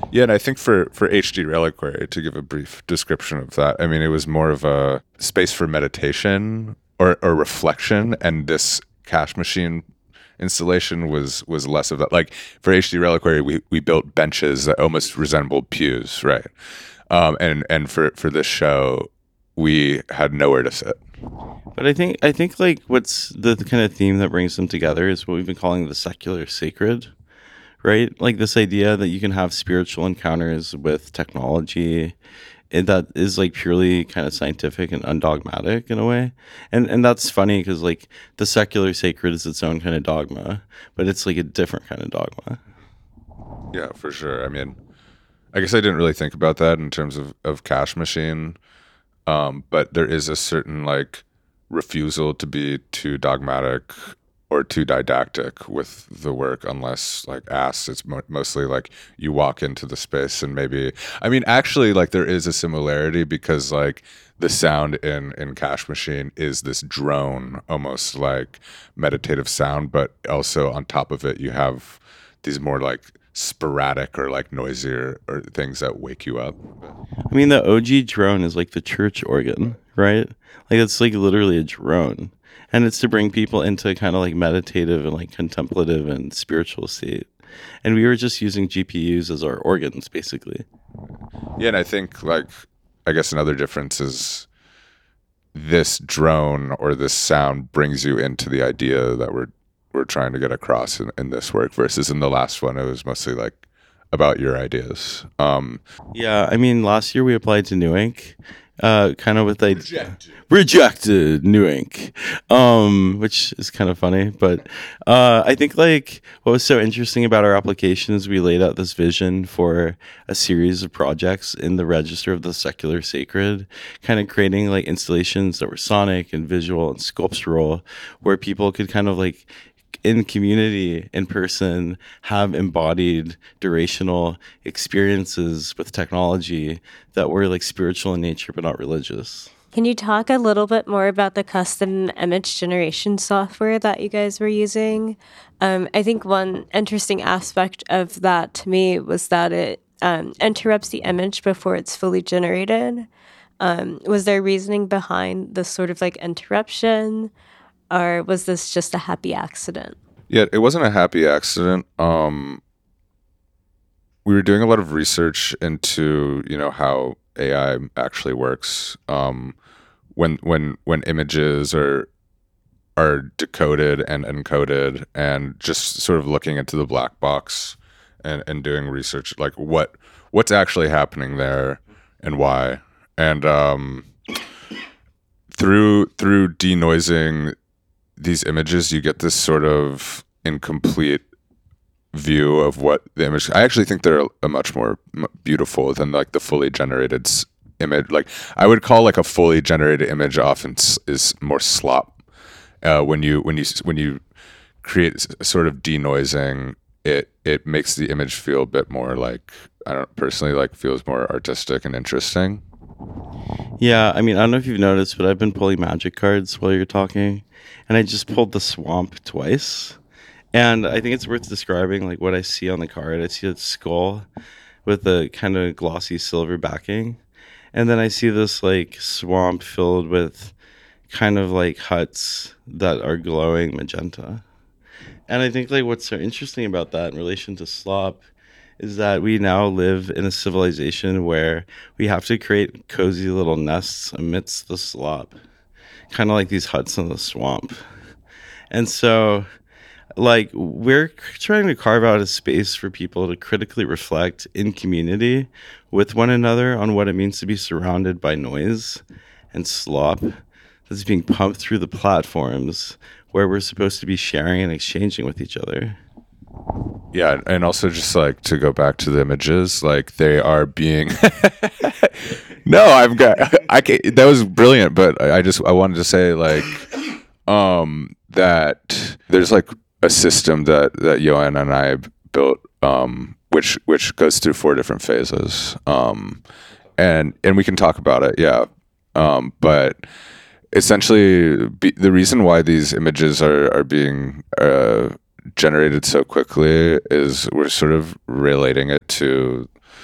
Yeah, and I think for HD Reliquary, to give a brief description of that, I mean, it was more of a space for meditation or reflection, and this cash machine installation was less of that. Like for HD Reliquary, we built benches that almost resembled pews, right? And for this show, we had nowhere to sit. But I think like what's the kind of theme that brings them together is what we've been calling the secular sacred, right? Like this idea that you can have spiritual encounters with technology that is like purely kind of scientific and undogmatic in a way. And that's funny because like the secular sacred is its own kind of dogma, but it's like a different kind of dogma. Yeah, for sure. I mean, I guess I didn't really think about that in terms of cash machine. But there is a certain like refusal to be too dogmatic or too didactic with the work unless like asked. It's mostly like you walk into the space and maybe, I mean, actually like there is a similarity because like the sound in Cash Machine is this drone, almost like meditative sound, but also on top of it you have these more like sporadic or like noisier or things that wake you up. I mean, the OG drone is like the church organ, right? Like it's like literally a drone. And it's to bring people into kind of like meditative and like contemplative and spiritual state. And we were just using GPUs as our organs, basically. Yeah, and I think like I guess another difference is this drone or this sound brings you into the idea that we're trying to get across in this work versus in the last one it was mostly like about your ideas. Yeah, I mean, last year we applied to New Ink, kind of with the rejected New Ink, which is kind of funny. But I think like what was so interesting about our application is we laid out this vision for a series of projects in the register of the secular sacred, kind of creating like installations that were sonic and visual and sculptural, where people could kind of like in community, in person, have embodied durational experiences with technology that were like spiritual in nature but not religious. Can you talk a little bit more about the custom image generation software that you guys were using? I think one interesting aspect of that to me was that it interrupts the image before it's fully generated. Was there reasoning behind this sort of like interruption? Or was this just a happy accident? Yeah, it wasn't a happy accident. We were doing a lot of research into, you know, how AI actually works. When images are decoded and encoded, and just sort of looking into the black box and doing research like what's actually happening there and why. And through denoising these images, you get this sort of incomplete view of what the image. I actually think they're a much more beautiful than like the fully generated image. Like I would call like a fully generated image often is more slop. When you create sort of denoising, it makes the image feel a bit more like, I don't personally like, feels more artistic and interesting. Yeah, I mean, I don't know if you've noticed, but I've been pulling magic cards while you're talking, and I just pulled the swamp twice. And I think it's worth describing like what I see on the card. I see a skull with a kind of glossy silver backing, and then I see this like swamp filled with kind of like huts that are glowing magenta. And I think like what's so interesting about that in relation to slop is that we now live in a civilization where we have to create cozy little nests amidst the slop, kind of like these huts in the swamp. And so, like, we're trying to carve out a space for people to critically reflect in community with one another on what it means to be surrounded by noise and slop that's being pumped through the platforms where we're supposed to be sharing and exchanging with each other. Yeah, and also just like to go back to the images, like they are being. No, I've got. I can, that was brilliant, but I wanted to say like, that there's like a system that Johan and I built, which goes through 4 different phases, and we can talk about it, yeah, but essentially the reason why these images are being generated so quickly is we're sort of relating it to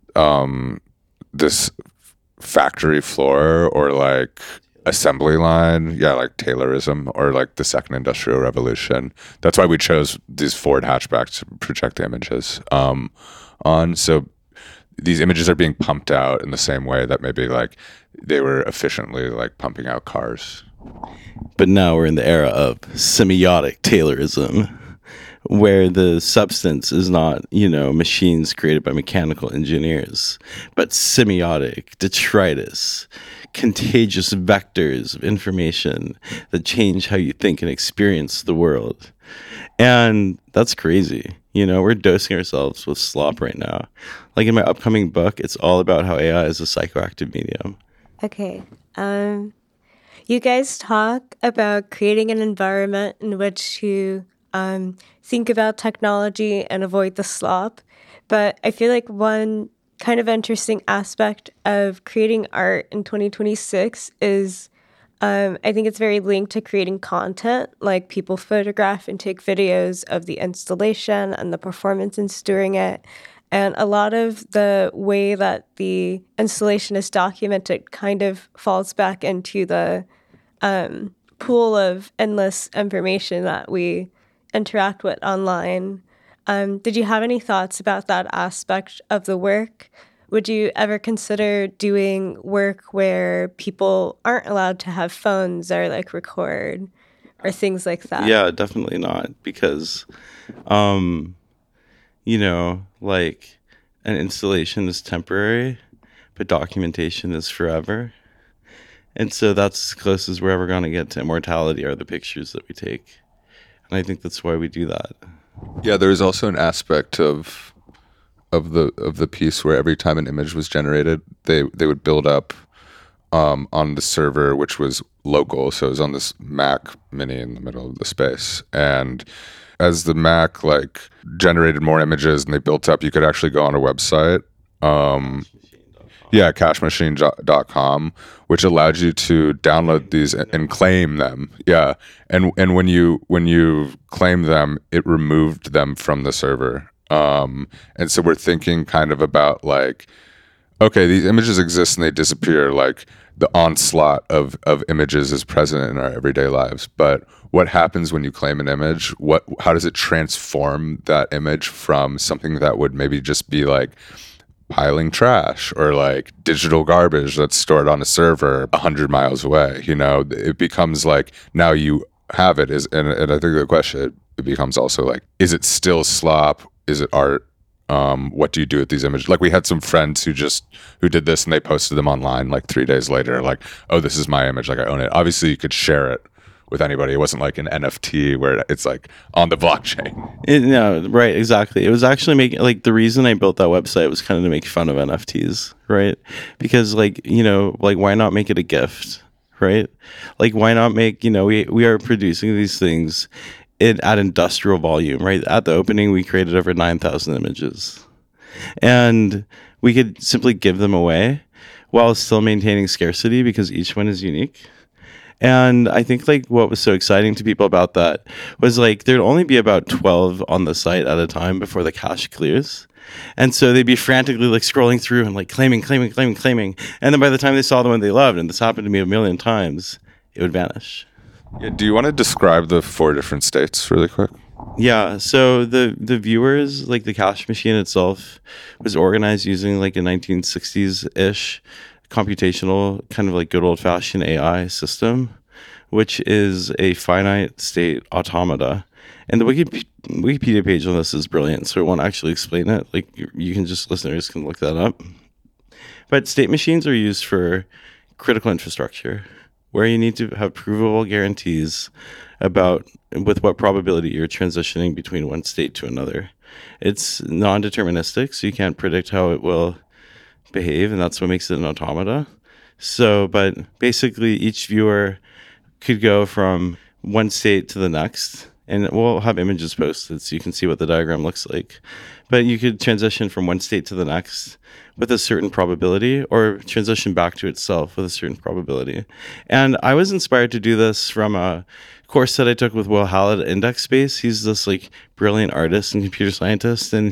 this factory floor or like assembly line, yeah, like Taylorism or like the second industrial revolution. That's why we chose these Ford hatchbacks to project the images on. So these images are being pumped out in the same way that maybe like they were efficiently like pumping out cars. But now we're in the era of semiotic Taylorism, where the substance is not, machines created by mechanical engineers, but semiotic detritus, contagious vectors of information that change how you think and experience the world. And that's crazy. We're dosing ourselves with slop right now. Like in my upcoming book, it's all about how AI is a psychoactive medium. Okay. You guys talk about creating an environment in which to think about technology and avoid the slop. But I feel like one kind of interesting aspect of creating art in 2026 is I think it's very linked to creating content, like people photograph and take videos of the installation and the performances during it. And a lot of the way that the installation is documented kind of falls back into the pool of endless information that we interact with online. Did you have any thoughts about that aspect of the work? Would you ever consider doing work where people aren't allowed to have phones or like record or things like that? Yeah, definitely not. Because, like an installation is temporary, but documentation is forever. And so that's as close as we're ever going to get to immortality are the pictures that we take. And I think that's why we do that. Yeah, there's also an aspect of the piece where every time an image was generated, they would build up on the server, which was local. So it was on this Mac Mini in the middle of the space. And as the Mac like generated more images and they built up, you could actually go on a website. Yeah, cashmachine.com, which allowed you to download these and claim them. Yeah, and when you claim them, it removed them from the server. And so we're thinking kind of about like, okay, these images exist and they disappear. Like the onslaught of images is present in our everyday lives. But what happens when you claim an image? How does it transform that image from something that would maybe just be like piling trash or like digital garbage that's stored on a server 100 miles away? It becomes like now you have it. And I think the question it becomes also like, is it still slop? Is it art? What do you do with these images? Like we had some friends who did this and they posted them online like 3 days later, like, oh, this is my image, like I own it. Obviously you could share it with anybody. It wasn't like an NFT where it's like on the blockchain. No, right, exactly. It was actually making like the reason I built that website was kind of to make fun of NFTs, right? Because like, like why not make it a gift, right? Like why not make, we are producing these things at industrial volume, right? At the opening, we created over 9,000 images. And we could simply give them away while still maintaining scarcity because each one is unique. And I think like what was so exciting to people about that was like there'd only be about 12 on the site at a time before the cache clears. And so they'd be frantically like scrolling through and like claiming. And then by the time they saw the one they loved, and this happened to me a million times, it would vanish. Yeah, do you want to describe the 4 different states really quick? Yeah, so the viewers, like the cache machine itself, was organized using like a 1960s-ish computational kind of like good old-fashioned AI system, which is a finite state automata. And the Wikipedia page on this is brilliant, so I won't actually explain it. Like you can just, listeners can look that up. But state machines are used for critical infrastructure, where you need to have provable guarantees about with what probability you're transitioning between one state to another. It's non-deterministic, so you can't predict how it will behave, and that's what makes it an automata. So, but basically each viewer could go from one state to the next, and we'll have images posted so you can see what the diagram looks like. But you could transition from one state to the next with a certain probability, or transition back to itself with a certain probability. And I was inspired to do this from a course that I took with Will Hallett at Index Space. He's this like brilliant artist and computer scientist, and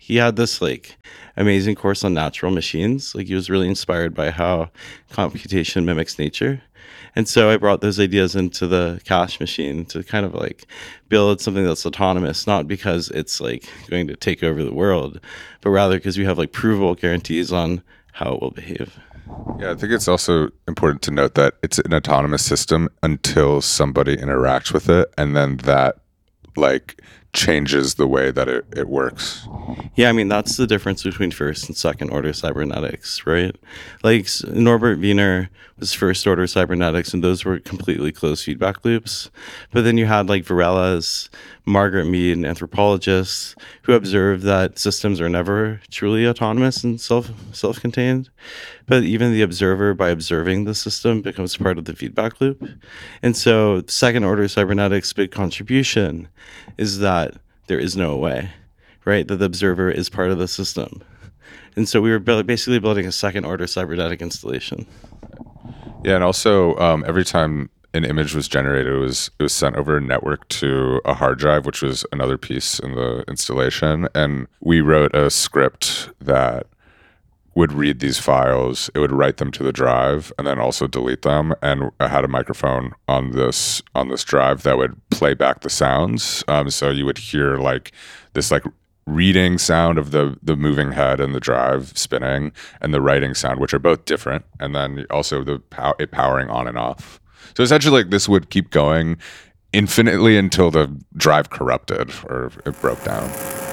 he had this like amazing course on natural machines. Like he was really inspired by how computation mimics nature. And so I brought those ideas into the cash machine to kind of like build something that's autonomous, not because it's like going to take over the world, but rather because we have like provable guarantees on how it will behave. Yeah, I think it's also important to note that it's an autonomous system until somebody interacts with it, and then that like changes the way that it works. Yeah, I mean, that's the difference between first and second order cybernetics, right? Like Norbert Wiener was first order cybernetics, and those were completely closed feedback loops. But then you had like Varela's, Margaret Mead, anthropologists who observed that systems are never truly autonomous and self-contained. But even the observer, by observing the system, becomes part of the feedback loop. And so second order cybernetics' big contribution is that there is no way, right? That the observer is part of the system. And so we were basically building a second order cybernetic installation. Yeah, and also every time an image was generated, it was sent over a network to a hard drive, which was another piece in the installation. And we wrote a script that would read these files, it would write them to the drive, and then also delete them. And I had a microphone on this drive that would play back the sounds. So you would hear like this like reading sound of the moving head and the drive spinning, and the writing sound, which are both different, and then also it powering on and off. So essentially, like this would keep going infinitely until the drive corrupted or it broke down.